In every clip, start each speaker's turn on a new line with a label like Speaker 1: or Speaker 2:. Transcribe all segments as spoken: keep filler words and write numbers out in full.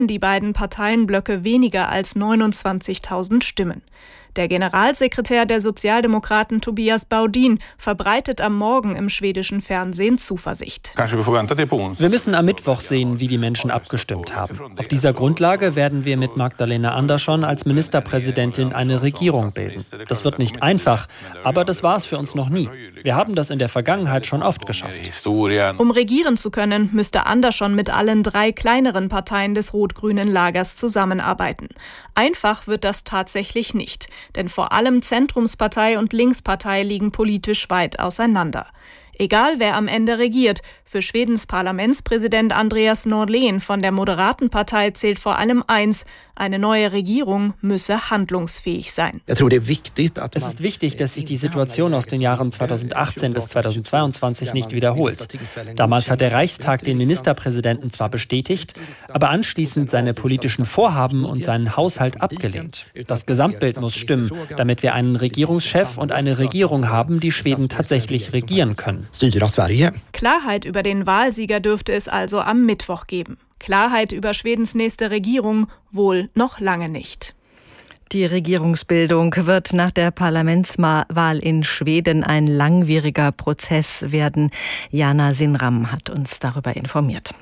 Speaker 1: die beiden Parteienblöcke weniger als neunundzwanzigtausend Stimmen. Der Generalsekretär der Sozialdemokraten Tobias Baudin verbreitet am Morgen im schwedischen Fernsehen Zuversicht.
Speaker 2: Wir müssen am Mittwoch sehen, wie die Menschen abgestimmt haben. Auf dieser Grundlage werden wir mit Magdalena Andersson als Ministerpräsidentin eine Regierung bilden. Das wird nicht einfach, aber das war es für uns noch nie. Wir haben das in der Vergangenheit schon oft geschafft.
Speaker 1: Um regieren zu können, müsste Andersson mit allen drei kleineren Parteien des rot-grünen Lagers zusammenarbeiten. Einfach wird das tatsächlich nicht. Denn vor allem Zentrumspartei und Linkspartei liegen politisch weit auseinander. Egal wer am Ende regiert, für Schwedens Parlamentspräsident Andreas Norlén von der Moderatenpartei zählt vor allem eins: Eine neue Regierung müsse handlungsfähig sein.
Speaker 2: Es ist wichtig, dass sich die Situation aus den Jahren zweitausendachtzehn bis zweitausendzweiundzwanzig nicht wiederholt. Damals hat der Reichstag den Ministerpräsidenten zwar bestätigt, aber anschließend seine politischen Vorhaben und seinen Haushalt abgelehnt. Das Gesamtbild muss stimmen, damit wir einen Regierungschef und eine Regierung haben, die Schweden tatsächlich regieren können.
Speaker 1: Klarheit über den Wahlsieger dürfte es also am Mittwoch geben. Klarheit über Schwedens nächste Regierung wohl noch lange nicht.
Speaker 3: Die Regierungsbildung wird nach der Parlamentswahl in Schweden ein langwieriger Prozess werden. Jana Sinram hat uns darüber informiert.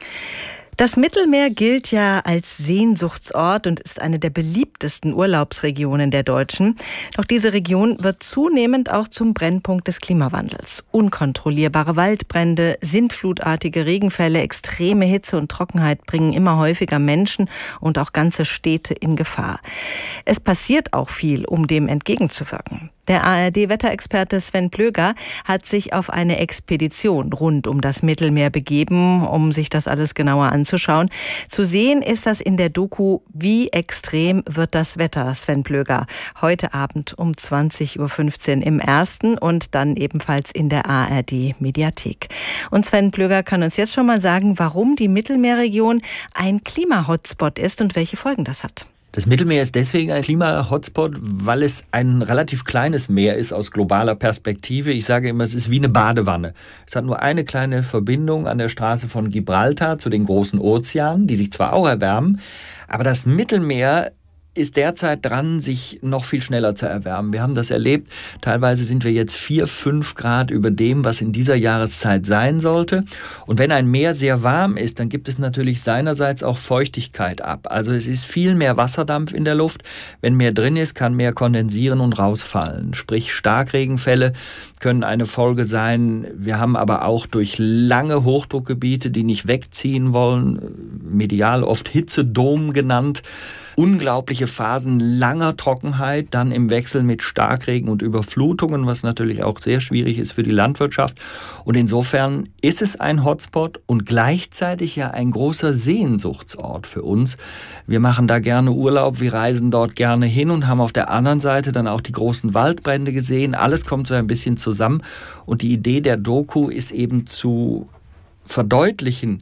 Speaker 3: Das Mittelmeer gilt ja als Sehnsuchtsort und ist eine der beliebtesten Urlaubsregionen der Deutschen. Doch diese Region wird zunehmend auch zum Brennpunkt des Klimawandels. Unkontrollierbare Waldbrände, sintflutartige Regenfälle, extreme Hitze und Trockenheit bringen immer häufiger Menschen und auch ganze Städte in Gefahr. Es passiert auch viel, um dem entgegenzuwirken. Der A R D-Wetterexperte Sven Plöger hat sich auf eine Expedition rund um das Mittelmeer begeben, um sich das alles genauer anzuschauen. Zu sehen ist das in der Doku Wie extrem wird das Wetter, Sven Plöger. Heute Abend um zwanzig Uhr fünfzehn im Ersten und dann ebenfalls in der A R D-Mediathek. Und Sven Plöger kann uns jetzt schon mal sagen, warum die Mittelmeerregion ein Klima-Hotspot ist und welche Folgen das hat.
Speaker 4: Das Mittelmeer ist deswegen ein Klima-Hotspot, weil es ein relativ kleines Meer ist aus globaler Perspektive. Ich sage immer, es ist wie eine Badewanne. Es hat nur eine kleine Verbindung an der Straße von Gibraltar zu den großen Ozeanen, die sich zwar auch erwärmen, aber das Mittelmeer ist derzeit dran, sich noch viel schneller zu erwärmen. Wir haben das erlebt. Teilweise sind wir jetzt vier, fünf Grad über dem, was in dieser Jahreszeit sein sollte. Und wenn ein Meer sehr warm ist, dann gibt es natürlich seinerseits auch Feuchtigkeit ab. Also es ist viel mehr Wasserdampf in der Luft. Wenn mehr drin ist, kann mehr kondensieren und rausfallen. Sprich, Starkregenfälle können eine Folge sein. Wir haben aber auch durch lange Hochdruckgebiete, die nicht wegziehen wollen, medial oft Hitzedom genannt, unglaubliche Phasen langer Trockenheit, dann im Wechsel mit Starkregen und Überflutungen, was natürlich auch sehr schwierig ist für die Landwirtschaft. Und insofern ist es ein Hotspot und gleichzeitig ja ein großer Sehnsuchtsort für uns. Wir machen da gerne Urlaub, wir reisen dort gerne hin und haben auf der anderen Seite dann auch die großen Waldbrände gesehen. Alles kommt so ein bisschen zusammen. Und die Idee der Doku ist eben zu verdeutlichen,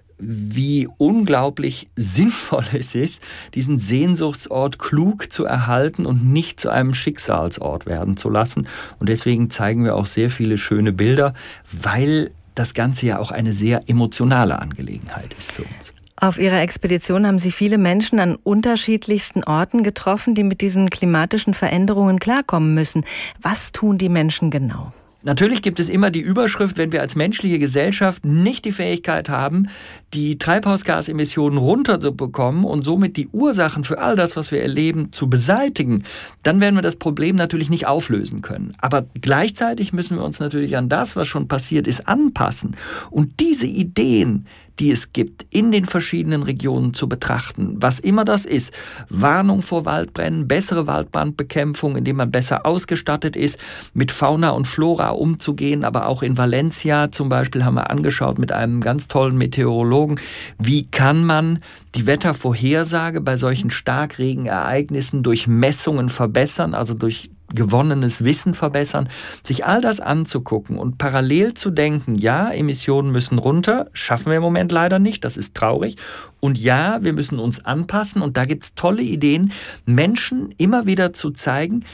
Speaker 4: wie unglaublich sinnvoll es ist, diesen Sehnsuchtsort klug zu erhalten und nicht zu einem Schicksalsort werden zu lassen. Und deswegen zeigen wir auch sehr viele schöne Bilder, weil das Ganze ja auch eine sehr emotionale Angelegenheit ist für uns.
Speaker 3: Auf Ihrer Expedition haben Sie viele Menschen an unterschiedlichsten Orten getroffen, die mit diesen klimatischen Veränderungen klarkommen müssen. Was tun die Menschen genau?
Speaker 4: Natürlich gibt es immer die Überschrift, wenn wir als menschliche Gesellschaft nicht die Fähigkeit haben, die Treibhausgasemissionen runterzubekommen und somit die Ursachen für all das, was wir erleben, zu beseitigen, dann werden wir das Problem natürlich nicht auflösen können. Aber gleichzeitig müssen wir uns natürlich an das, was schon passiert ist, anpassen. Und diese Ideen, die es gibt, in den verschiedenen Regionen zu betrachten. Was immer das ist, Warnung vor Waldbränden, bessere Waldbrandbekämpfung, indem man besser ausgestattet ist, mit Fauna und Flora umzugehen, aber auch in Valencia zum Beispiel haben wir angeschaut mit einem ganz tollen Meteorologen, wie kann man die Wettervorhersage bei solchen Starkregenereignissen durch Messungen verbessern, also durch gewonnenes Wissen verbessern, sich all das anzugucken und parallel zu denken, ja, Emissionen müssen runter, schaffen wir im Moment leider nicht, das ist traurig. Und ja, wir müssen uns anpassen und da gibt es tolle Ideen, Menschen immer wieder zu zeigen,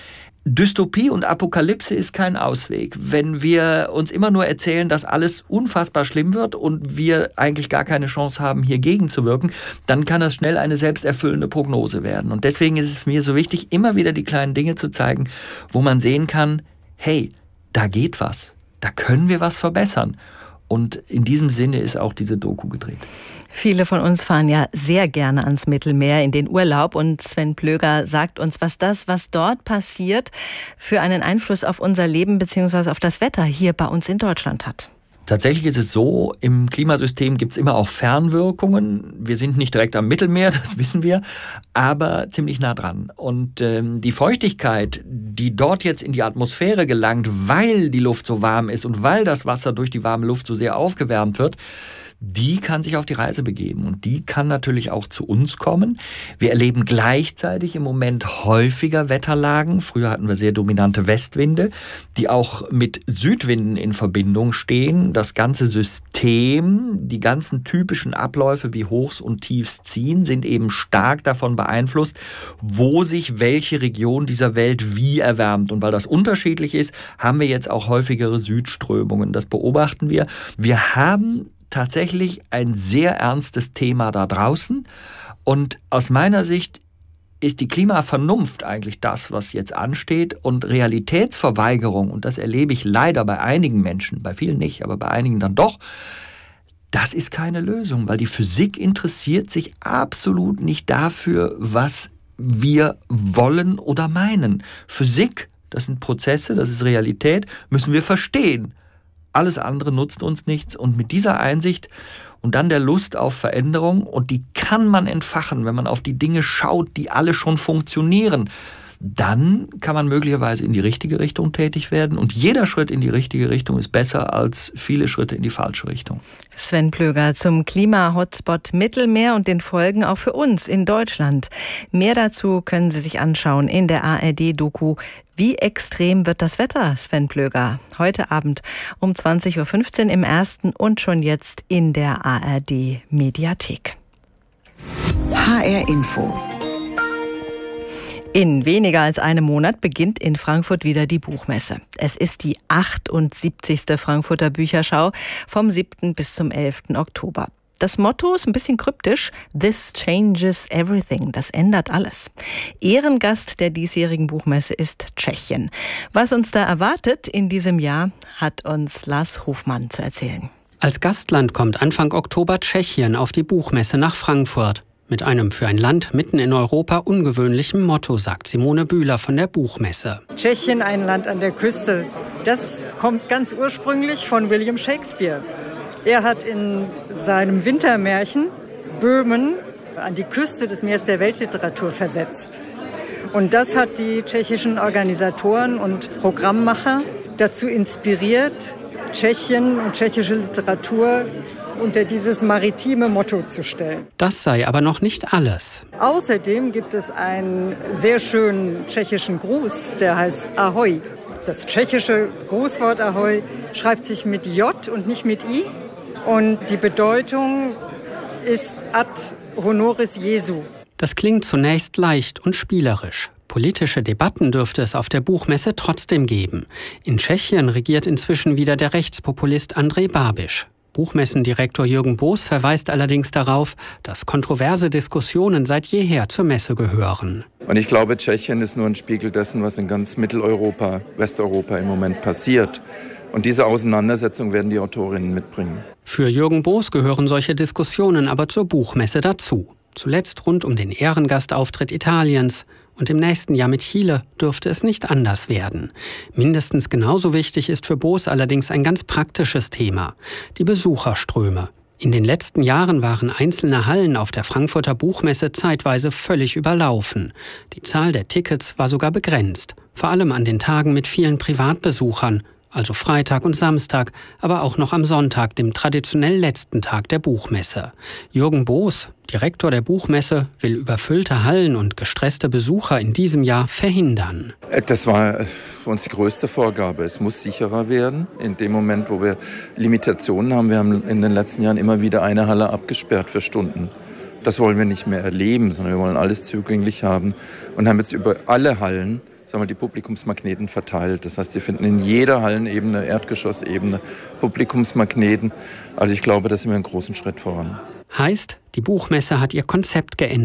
Speaker 4: Dystopie und Apokalypse ist kein Ausweg. Wenn wir uns immer nur erzählen, dass alles unfassbar schlimm wird und wir eigentlich gar keine Chance haben, hier gegenzuwirken, dann kann das schnell eine selbsterfüllende Prognose werden. Und deswegen ist es mir so wichtig, immer wieder die kleinen Dinge zu zeigen, wo man sehen kann, hey, da geht was, da können wir was verbessern. Und in diesem Sinne ist auch diese Doku gedreht.
Speaker 3: Viele von uns fahren ja sehr gerne ans Mittelmeer in den Urlaub und Sven Plöger sagt uns, was das, was dort passiert, für einen Einfluss auf unser Leben bzw. auf das Wetter hier bei uns in Deutschland hat.
Speaker 4: Tatsächlich ist es so, im Klimasystem gibt es immer auch Fernwirkungen. Wir sind nicht direkt am Mittelmeer, das wissen wir, aber ziemlich nah dran. Und ähm, die Feuchtigkeit, die dort jetzt in die Atmosphäre gelangt, weil die Luft so warm ist und weil das Wasser durch die warme Luft so sehr aufgewärmt wird, die kann sich auf die Reise begeben und die kann natürlich auch zu uns kommen. Wir erleben gleichzeitig im Moment häufiger Wetterlagen. Früher hatten wir sehr dominante Westwinde, die auch mit Südwinden in Verbindung stehen. Das ganze System, die ganzen typischen Abläufe wie Hochs und Tiefs ziehen, sind eben stark davon beeinflusst, wo sich welche Region dieser Welt wie erwärmt. Und weil das unterschiedlich ist, haben wir jetzt auch häufigere Südströmungen. Das beobachten wir. Wir haben tatsächlich ein sehr ernstes Thema da draußen. Und aus meiner Sicht ist die Klimavernunft eigentlich das, was jetzt ansteht. Und Realitätsverweigerung, und das erlebe ich leider bei einigen Menschen, bei vielen nicht, aber bei einigen dann doch, das ist keine Lösung, weil die Physik interessiert sich absolut nicht dafür, was wir wollen oder meinen. Physik, das sind Prozesse, das ist Realität, müssen wir verstehen. Alles andere nutzt uns nichts. Und mit dieser Einsicht und dann der Lust auf Veränderung, und die kann man entfachen, wenn man auf die Dinge schaut, die alle schon funktionieren, dann kann man möglicherweise in die richtige Richtung tätig werden. Und jeder Schritt in die richtige Richtung ist besser als viele Schritte in die falsche Richtung.
Speaker 3: Sven Plöger zum Klima-Hotspot Mittelmeer und den Folgen auch für uns in Deutschland. Mehr dazu können Sie sich anschauen in der A R D-Doku Wie extrem wird das Wetter, Sven Plöger? Heute Abend um zwanzig Uhr fünfzehn im Ersten und schon jetzt in der A R D-Mediathek.
Speaker 5: H R Info.
Speaker 3: In weniger als einem Monat beginnt in Frankfurt wieder die Buchmesse. Es ist die achtundsiebzigste Frankfurter Bücherschau vom siebten bis zum elften Oktober. Das Motto ist ein bisschen kryptisch. This changes everything. Das ändert alles. Ehrengast der diesjährigen Buchmesse ist Tschechien. Was uns da erwartet in diesem Jahr, hat uns Lars Hofmann zu erzählen.
Speaker 6: Als Gastland kommt Anfang Oktober Tschechien auf die Buchmesse nach Frankfurt. Mit einem für ein Land mitten in Europa ungewöhnlichen Motto, sagt Simone Bühler von der Buchmesse.
Speaker 7: Tschechien, ein Land an der Küste. Das kommt ganz ursprünglich von William Shakespeare. Er hat in seinem Wintermärchen Böhmen an die Küste des Meeres der Weltliteratur versetzt. Und das hat die tschechischen Organisatoren und Programmmacher dazu inspiriert, Tschechien und tschechische Literatur unter dieses maritime Motto zu stellen.
Speaker 6: Das sei aber noch nicht alles.
Speaker 7: Außerdem gibt es einen sehr schönen tschechischen Gruß, der heißt Ahoj. Das tschechische Grußwort Ahoj schreibt sich mit J und nicht mit I. Und die Bedeutung ist ad honoris Jesu.
Speaker 6: Das klingt zunächst leicht und spielerisch. Politische Debatten dürfte es auf der Buchmesse trotzdem geben. In Tschechien regiert inzwischen wieder der Rechtspopulist Andrej Babiš. Buchmessendirektor Jürgen Boos verweist allerdings darauf, dass kontroverse Diskussionen seit jeher zur Messe gehören.
Speaker 8: Und ich glaube, Tschechien ist nur ein Spiegel dessen, was in ganz Mitteleuropa, Westeuropa im Moment passiert. Und diese Auseinandersetzung werden die Autorinnen mitbringen.
Speaker 6: Für Jürgen Boos gehören solche Diskussionen aber zur Buchmesse dazu. Zuletzt rund um den Ehrengastauftritt Italiens. Und im nächsten Jahr mit Chile dürfte es nicht anders werden. Mindestens genauso wichtig ist für Boos allerdings ein ganz praktisches Thema: die Besucherströme. In den letzten Jahren waren einzelne Hallen auf der Frankfurter Buchmesse zeitweise völlig überlaufen. Die Zahl der Tickets war sogar begrenzt, vor allem an den Tagen mit vielen Privatbesuchern, also Freitag und Samstag, aber auch noch am Sonntag, dem traditionell letzten Tag der Buchmesse. Jürgen Boos, Direktor der Buchmesse, will überfüllte Hallen und gestresste Besucher in diesem Jahr verhindern.
Speaker 8: Das war für uns die größte Vorgabe. Es muss sicherer werden. In dem Moment, wo wir Limitationen haben, wir haben in den letzten Jahren immer wieder eine Halle abgesperrt für Stunden. Das wollen wir nicht mehr erleben, sondern wir wollen alles zugänglich haben und haben jetzt über alle Hallen, sagen wir, die Publikumsmagneten verteilt. Das heißt, Sie finden in jeder Hallenebene, Erdgeschossebene Publikumsmagneten. Also ich glaube, da sind wir einen großen Schritt voran.
Speaker 6: Heißt, die Buchmesse hat ihr Konzept geändert.